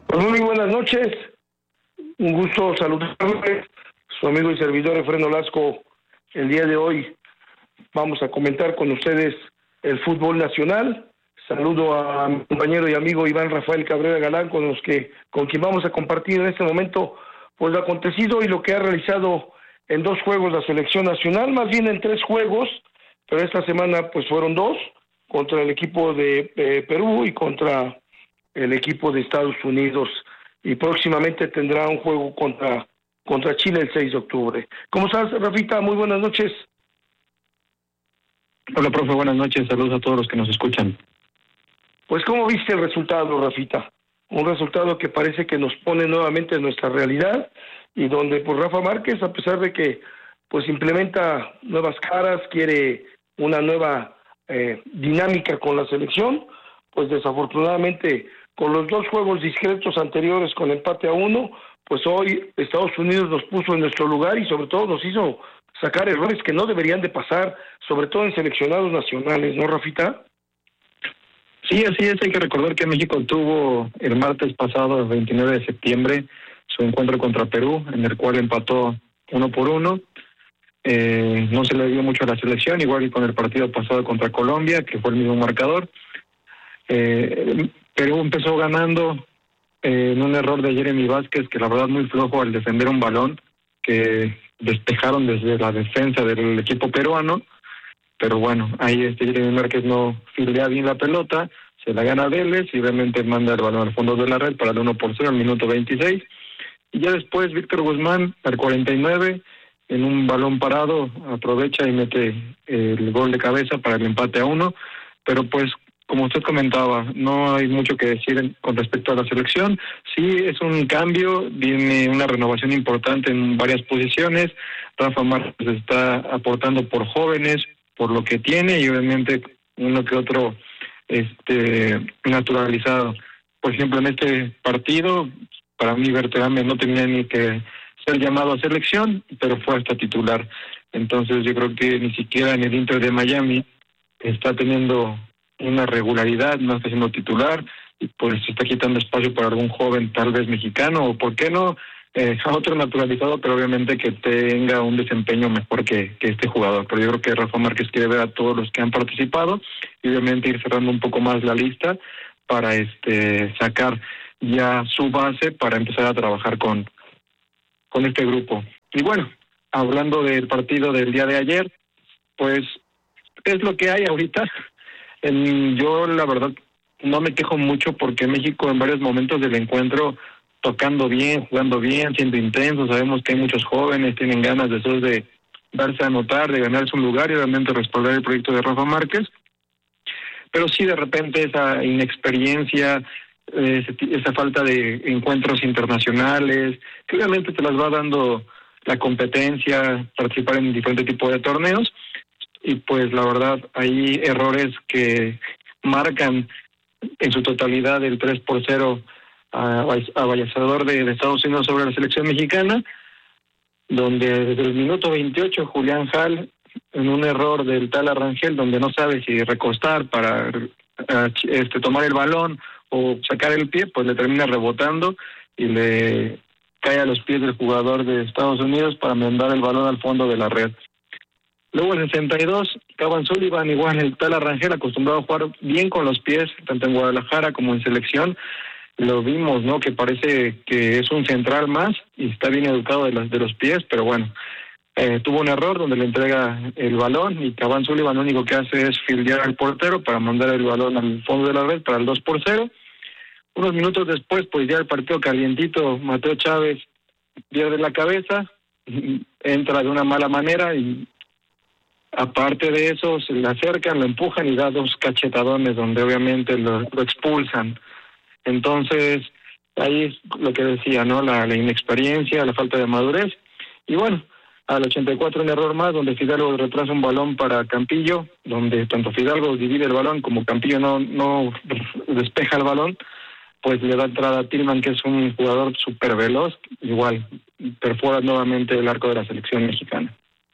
Pues muy buenas noches, un gusto saludarles, su amigo y servidor Efrén Olasco. El día de hoy vamos a comentar con ustedes el fútbol nacional. Saludo a mi compañero y amigo Iván Rafael Cabrera Galán, con quien vamos a compartir en este momento pues lo acontecido y lo que ha realizado en 2 juegos la selección nacional, más bien en 3 juegos, pero esta semana pues fueron 2, contra el equipo de Perú y contra el equipo de Estados Unidos, y próximamente tendrá un juego contra Chile el 6 de octubre. ¿Cómo estás, Rafita? Muy buenas noches. Hola, profe, buenas noches, saludos a todos los que nos escuchan. Pues, ¿cómo viste el resultado, Rafita? Un resultado que parece que nos pone nuevamente en nuestra realidad, y donde pues Rafa Márquez, a pesar de que pues implementa nuevas caras, quiere una nueva dinámica con la selección, pues desafortunadamente con los 2 juegos discretos anteriores con empate a 1, pues hoy Estados Unidos nos puso en nuestro lugar y sobre todo nos hizo sacar errores que no deberían de pasar, sobre todo en seleccionados nacionales, ¿no, Rafita? Sí, así es, hay que recordar que México tuvo el martes pasado, el 29 de septiembre, su encuentro contra Perú, en el cual empató 1-1. No se le dio mucho a la selección, igual que con el partido pasado contra Colombia, que fue el mismo marcador. Perú empezó ganando en un error de Jeremy Vázquez, que la verdad muy flojo al defender un balón que despejaron desde la defensa del equipo peruano, pero bueno, ahí Jeremy Márquez no filea bien la pelota, se la gana Vélez y obviamente manda el balón al fondo de la red para el 1-0 al minuto 26, y ya después Víctor Guzmán al 49, en un balón parado, aprovecha y mete el gol de cabeza para el empate a 1, pero pues como usted comentaba, no hay mucho que decir con respecto a la selección. Sí, es un cambio, viene una renovación importante en varias posiciones. Rafa Márquez está aportando por jóvenes, por lo que tiene, y obviamente uno que otro naturalizado. Por ejemplo, en este partido, para mí Berterame no tenía ni que ser llamado a selección, pero fue hasta titular. Entonces yo creo que ni siquiera en el Inter de Miami está teniendo una regularidad, no está siendo titular, y pues se está quitando espacio para algún joven, tal vez mexicano, o por qué no, a otro naturalizado, pero obviamente que tenga un desempeño mejor que este jugador. Pero yo creo que Rafa Márquez quiere ver a todos los que han participado, y obviamente ir cerrando un poco más la lista para sacar ya su base para empezar a trabajar con este grupo. Y bueno, hablando del partido del día de ayer, pues es lo que hay ahorita. Yo la verdad no me quejo mucho porque México en varios momentos del encuentro tocando bien, jugando bien, siendo intenso. Sabemos que hay muchos jóvenes, tienen ganas de darse a notar, de ganarse un lugar y obviamente respaldar el proyecto de Rafa Márquez. Pero sí, de repente esa inexperiencia, esa falta de encuentros internacionales, que obviamente te las va dando la competencia, participar en diferentes tipos de torneos. Y pues la verdad hay errores que marcan en su totalidad el 3-0 avasallador de Estados Unidos sobre la selección mexicana, donde desde el minuto 28 Julián Hall, en un error del Tala Rangel, donde no sabe si recostar para tomar el balón o sacar el pie, pues le termina rebotando y le cae a los pies del jugador de Estados Unidos para mandar el balón al fondo de la red. Luego en el 62, Cavan Sullivan, igual el Tala Rangel, acostumbrado a jugar bien con los pies, tanto en Guadalajara como en selección. Lo vimos, ¿no? Que parece que es un central más y está bien educado de los pies, pero bueno, tuvo un error donde le entrega el balón y Cavan Sullivan lo único que hace es fildear al portero para mandar el balón al fondo de la red para el 2-0. Unos minutos después, pues ya el partido calientito, Mateo Chávez pierde la cabeza, entra de una mala manera y aparte de eso, se le acercan, lo empujan y da 2 cachetadones donde obviamente lo expulsan. Entonces, ahí es lo que decía, ¿no? La inexperiencia, la falta de madurez. Y bueno, al 84 un error más donde Fidalgo retrasa un balón para Campillo, donde tanto Fidalgo divide el balón como Campillo no despeja el balón, pues le da entrada a Tillman, que es un jugador súper veloz, igual perfora nuevamente el arco de la selección mexicana.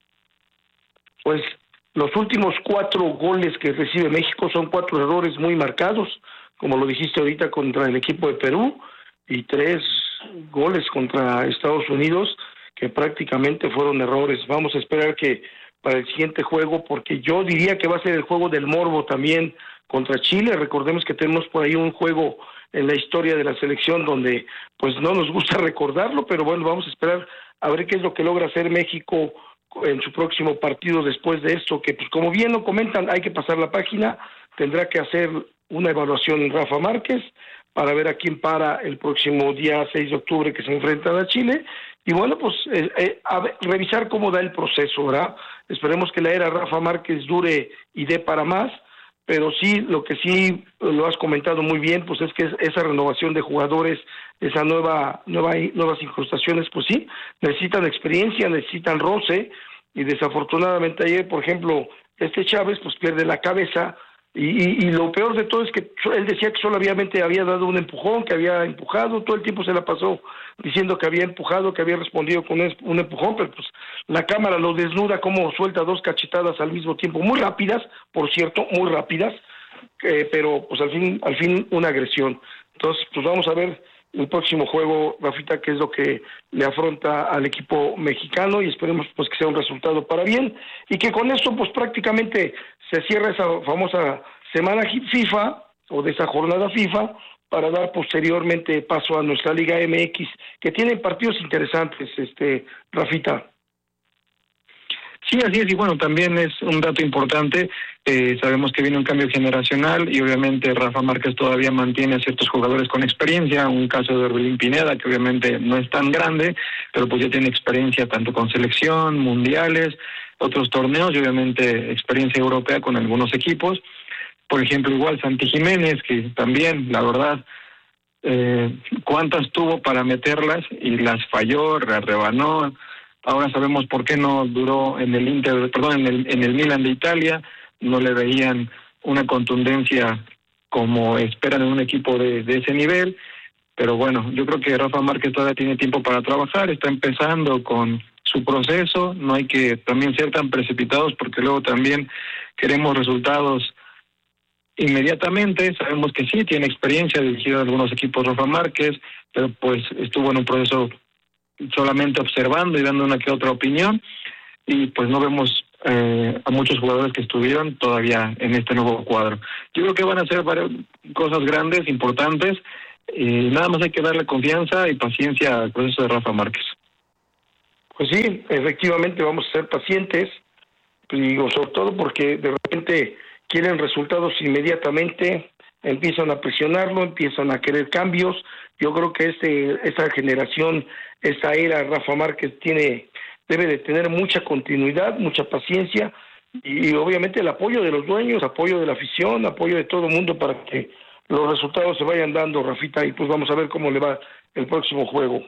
Pues los últimos 4 goles que recibe México son 4 errores muy marcados, como lo dijiste ahorita, contra el equipo de Perú, y 3 goles contra Estados Unidos que prácticamente fueron errores. Vamos a esperar que para el siguiente juego, porque yo diría que va a ser el juego del morbo también contra Chile. Recordemos que tenemos por ahí un juego en la historia de la selección donde pues no nos gusta recordarlo, pero bueno, vamos a esperar a ver qué es lo que logra hacer México en su próximo partido después de esto, que pues como bien lo comentan, hay que pasar la página, tendrá que hacer una evaluación Rafa Márquez para ver a quién para el próximo día 6 de octubre que se enfrentan a Chile, y bueno, pues revisar cómo da el proceso, ¿verdad? Esperemos que la era Rafa Márquez dure y dé para más, pero sí, lo que sí lo has comentado muy bien, pues es que esa renovación de jugadores, esa nuevas incrustaciones, pues sí, necesitan experiencia, necesitan roce, y desafortunadamente ayer, por ejemplo, Chávez pues pierde la cabeza, y lo peor de todo es que él decía que solamente había dado un empujón, que había empujado, todo el tiempo se la pasó diciendo que había empujado, que había respondido con un empujón, pero pues la cámara lo desnuda como suelta 2 cachetadas al mismo tiempo, muy rápidas, por cierto, muy rápidas, pero pues al fin una agresión. Entonces, pues vamos a ver el próximo juego, Rafita, qué es lo que le afronta al equipo mexicano, y esperemos pues que sea un resultado para bien, y que con esto pues prácticamente se cierra esa famosa semana FIFA, o de esa jornada FIFA, para dar posteriormente paso a nuestra Liga MX, que tiene partidos interesantes, Rafita. Sí, así es, y bueno, también es un dato importante, sabemos que viene un cambio generacional y obviamente Rafa Márquez todavía mantiene a ciertos jugadores con experiencia, un caso de Orbelín Pineda, que obviamente no es tan grande, pero pues ya tiene experiencia tanto con selección, mundiales, otros torneos y obviamente experiencia europea con algunos equipos. Por ejemplo, igual Santi Jiménez, que también, la verdad, cuántas tuvo para meterlas y las falló, las rebanó. Ahora sabemos por qué no duró en el en el Milan de Italia, no le veían una contundencia como esperan en un equipo de ese nivel, pero bueno, yo creo que Rafa Márquez todavía tiene tiempo para trabajar, está empezando con su proceso, no hay que también ser tan precipitados porque luego también queremos resultados inmediatamente. Sabemos que sí, tiene experiencia, dirigido a algunos equipos Rafa Márquez, pero pues estuvo en un proceso solamente observando y dando una que otra opinión, y pues no vemos a muchos jugadores que estuvieron todavía en este nuevo cuadro. Yo creo que van a ser varias cosas grandes, importantes, y nada más hay que darle confianza y paciencia al proceso de Rafa Márquez. Pues sí, efectivamente vamos a ser pacientes, digo, sobre todo porque de repente quieren resultados inmediatamente, empiezan a presionarlo, empiezan a querer cambios. Yo creo que esta generación, esta era Rafa Márquez debe de tener mucha continuidad, mucha paciencia, y obviamente el apoyo de los dueños, apoyo de la afición, apoyo de todo el mundo para que los resultados se vayan dando, Rafita, y pues vamos a ver cómo le va el próximo juego.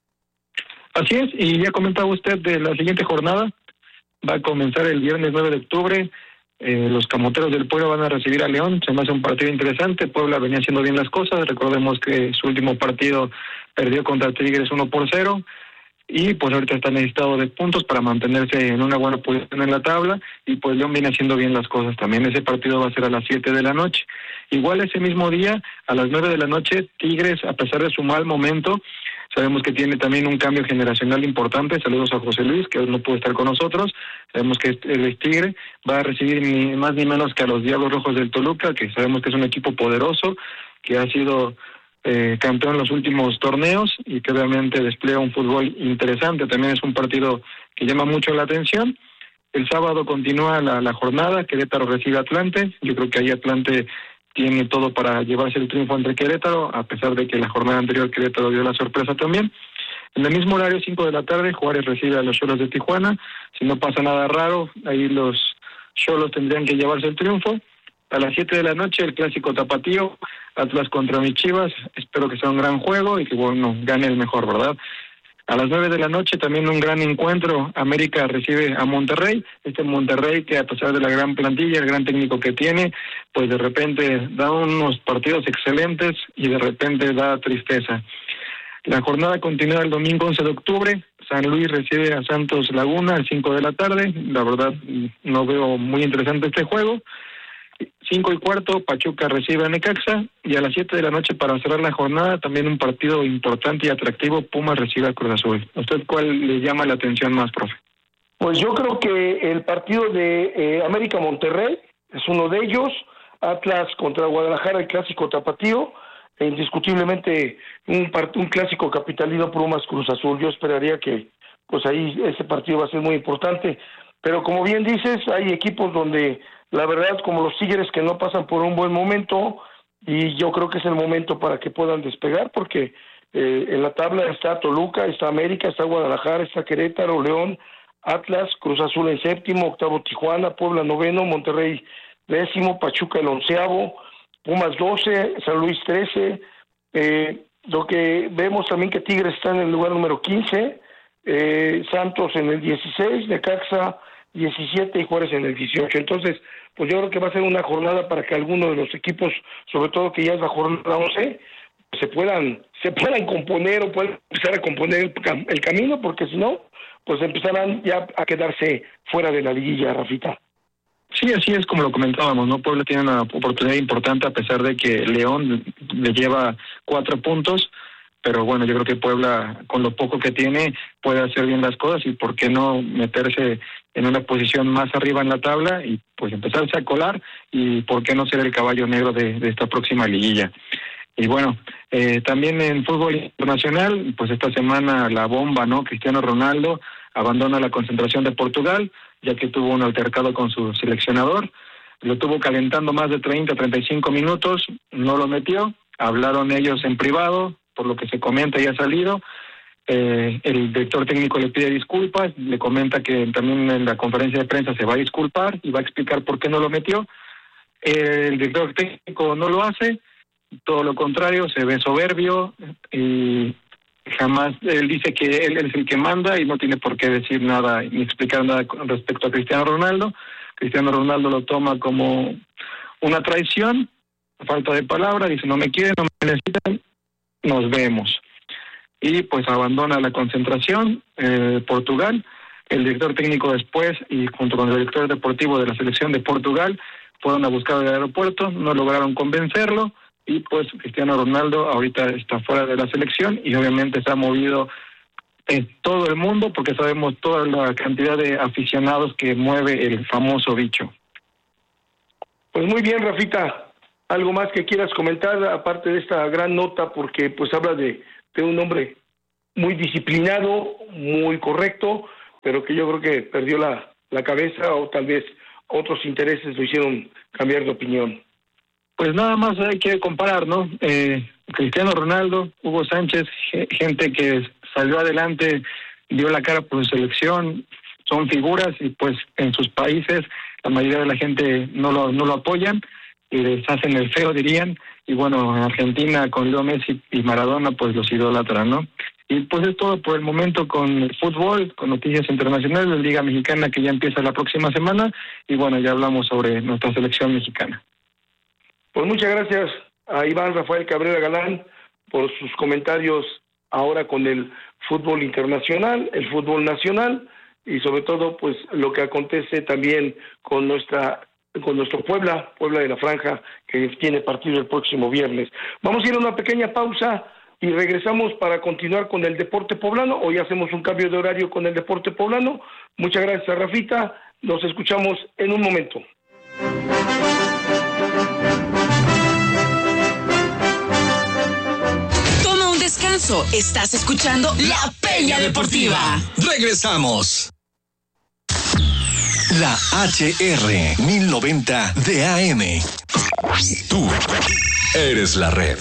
Así es, y ya comentaba usted de la siguiente jornada, va a comenzar el viernes 9 de octubre, los Camoteros del Puebla van a recibir a León, se me hace un partido interesante. Puebla venía haciendo bien las cosas, recordemos que su último partido perdió contra Tigres 1-0, y pues ahorita está necesitado de puntos para mantenerse en una buena posición en la tabla, y pues León viene haciendo bien las cosas también. Ese partido va a ser a las 7 de la noche. Igual ese mismo día, a las 9 de la noche, Tigres, a pesar de su mal momento, sabemos que tiene también un cambio generacional importante. Saludos a José Luis, que hoy no pudo estar con nosotros. Sabemos que el Tigre va a recibir ni más ni menos que a los Diablos Rojos del Toluca, que sabemos que es un equipo poderoso, que ha sido campeón en los últimos torneos y que obviamente despliega un fútbol interesante. También es un partido que llama mucho la atención. El sábado continúa la jornada, Querétaro recibe a Atlante. Yo creo que ahí Atlante tiene todo para llevarse el triunfo ante Querétaro, a pesar de que la jornada anterior Querétaro dio la sorpresa también. En el mismo horario, 5 de la tarde, Juárez recibe a los Xolos de Tijuana. Si no pasa nada raro, ahí los Xolos tendrían que llevarse el triunfo. A las 7 de la noche, el clásico tapatío, Atlas contra mis Chivas. Espero que sea un gran juego y que, bueno, gane el mejor, ¿verdad? A las 9 de la noche también un gran encuentro, América recibe a Monterrey, Monterrey que a pesar de la gran plantilla, el gran técnico que tiene, pues de repente da unos partidos excelentes y de repente da tristeza. La jornada continúa el domingo 11 de octubre, San Luis recibe a Santos Laguna a las 5 de la tarde, la verdad no veo muy interesante este juego. 5:15, Pachuca recibe a Necaxa, y a las 7 de la noche para cerrar la jornada, también un partido importante y atractivo, Pumas recibe a Cruz Azul. ¿A usted cuál le llama la atención más, profe? Pues yo creo que el partido de América Monterrey es uno de ellos, Atlas contra Guadalajara, el clásico tapatío, e indiscutiblemente un clásico capitalino Pumas Cruz Azul. Yo esperaría que pues ahí ese partido va a ser muy importante, pero como bien dices, hay equipos donde la verdad, como los Tigres, que no pasan por un buen momento, y yo creo que es el momento para que puedan despegar, porque en la tabla está Toluca, está América, está Guadalajara, está Querétaro, León, Atlas, Cruz Azul en séptimo, octavo Tijuana, Puebla noveno, Monterrey décimo, Pachuca el 11º, Pumas 12, San Luis 13, lo que vemos también que Tigres está en el lugar número 15, Santos en el 16, Necaxa 17 y Juárez en el 18. Entonces, pues yo creo que va a ser una jornada para que algunos de los equipos, sobre todo que ya es la jornada 11, se puedan componer o puedan empezar a componer el camino, porque si no, pues empezarán ya a quedarse fuera de la liguilla, Rafita. Sí, así es como lo comentábamos, ¿no? Puebla tiene una oportunidad importante a pesar de que León le lleva 4 puntos, pero bueno, yo creo que Puebla, con lo poco que tiene, puede hacer bien las cosas y por qué no meterse en una posición más arriba en la tabla y pues empezarse a colar y por qué no ser el caballo negro de esta próxima liguilla. Y bueno, también en fútbol internacional, pues esta semana la bomba, ¿no? Cristiano Ronaldo abandona la concentración de Portugal, ya que tuvo un altercado con su seleccionador, lo tuvo calentando más de 35 minutos, no lo metió, hablaron ellos en privado, por lo que se comenta y ha salido, el director técnico le pide disculpas, le comenta que también en la conferencia de prensa se va a disculpar y va a explicar por qué no lo metió, el director técnico no lo hace, todo lo contrario, se ve soberbio y jamás, él dice que él es el que manda y no tiene por qué decir nada ni explicar nada con respecto a Cristiano Ronaldo. Cristiano Ronaldo lo toma como una traición, falta de palabra, dice no me quieren, no me necesitan, nos vemos. Y pues abandona la concentración, Portugal. El director técnico después y junto con el director deportivo de la selección de Portugal fueron a buscar el aeropuerto, no lograron convencerlo. Y pues Cristiano Ronaldo ahorita está fuera de la selección y obviamente se ha movido en todo el mundo porque sabemos toda la cantidad de aficionados que mueve el famoso bicho. Pues muy bien, Rafita. ¿Algo más que quieras comentar aparte de esta gran nota? Porque pues habla de un hombre muy disciplinado, muy correcto, pero que yo creo que perdió la cabeza o tal vez otros intereses lo hicieron cambiar de opinión. Pues nada más hay que comparar, ¿no? Cristiano Ronaldo, Hugo Sánchez, gente que salió adelante, dio la cara por su selección, son figuras y pues en sus países la mayoría de la gente no lo apoyan y les hacen el feo, dirían, y bueno, en Argentina con Leo Messi y Maradona pues los idolatran, ¿no? Y pues es todo por el momento con el fútbol, con noticias internacionales, la Liga Mexicana que ya empieza la próxima semana y bueno, ya hablamos sobre nuestra selección mexicana. Pues muchas gracias a Iván Rafael Cabrera Galán por sus comentarios ahora con el fútbol internacional, el fútbol nacional y sobre todo pues lo que acontece también con nuestro Puebla de la Franja, que tiene partido el próximo viernes. Vamos a ir a una pequeña pausa y regresamos para continuar con el deporte poblano. Hoy hacemos un cambio de horario con el deporte poblano. Muchas gracias a Rafita, nos escuchamos en un momento. Estás escuchando La Peña Deportiva. Regresamos. La HR 1090 de AM. Tú eres la red.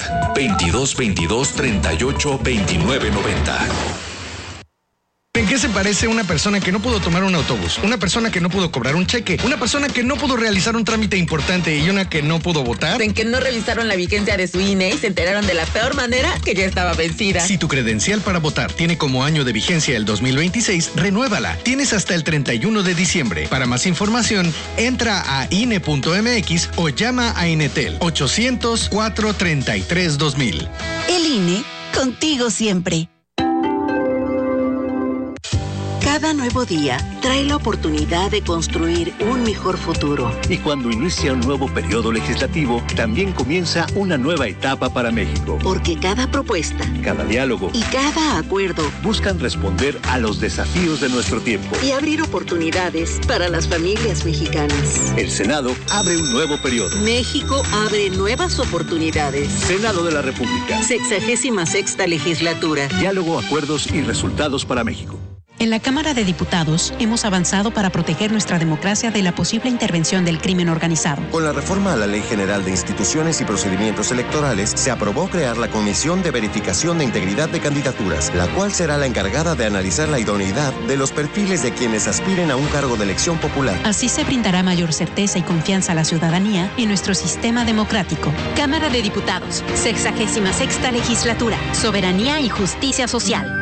2222-382990. ¿En qué se parece una persona que no pudo tomar un autobús? Una persona que no pudo cobrar un cheque, una persona que no pudo realizar un trámite importante y una que no pudo votar. En que no revisaron la vigencia de su INE y se enteraron de la peor manera que ya estaba vencida. Si tu credencial para votar tiene como año de vigencia el 2026, renuévala. Tienes hasta el 31 de diciembre. Para más información, entra a INE.mx o llama a Inetel 800-433-2000. El INE, contigo siempre. Cada nuevo día trae la oportunidad de construir un mejor futuro. Y cuando inicia un nuevo periodo legislativo, también comienza una nueva etapa para México. Porque cada propuesta, cada diálogo y cada acuerdo buscan responder a los desafíos de nuestro tiempo y abrir oportunidades para las familias mexicanas. El Senado abre un nuevo periodo. México abre nuevas oportunidades. Senado de la República. 66ª legislatura. Diálogo, acuerdos y resultados para México. En la Cámara de Diputados hemos avanzado para proteger nuestra democracia de la posible intervención del crimen organizado. Con la reforma a la Ley General de Instituciones y Procedimientos Electorales, se aprobó crear la Comisión de Verificación de Integridad de Candidaturas, la cual será la encargada de analizar la idoneidad de los perfiles de quienes aspiren a un cargo de elección popular. Así se brindará mayor certeza y confianza a la ciudadanía en nuestro sistema democrático. Cámara de Diputados, 66ª legislatura, soberanía y justicia social.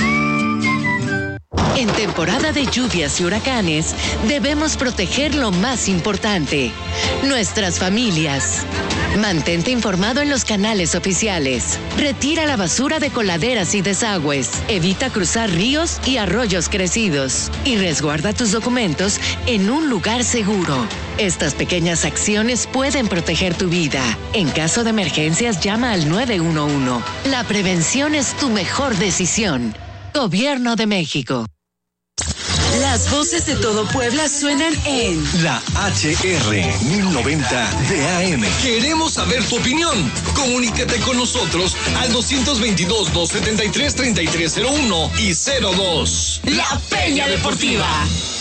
En temporada de lluvias y huracanes, debemos proteger lo más importante, nuestras familias. Mantente informado en los canales oficiales. Retira la basura de coladeras y desagües. Evita cruzar ríos y arroyos crecidos. Y resguarda tus documentos en un lugar seguro. Estas pequeñas acciones pueden proteger tu vida. En caso de emergencias, llama al 911. La prevención es tu mejor decisión. Gobierno de México. Las voces de todo Puebla suenan en La HR 1090 de AM. Queremos saber tu opinión. Comunícate con nosotros al 222-273-3301 y 02. La Peña Deportiva.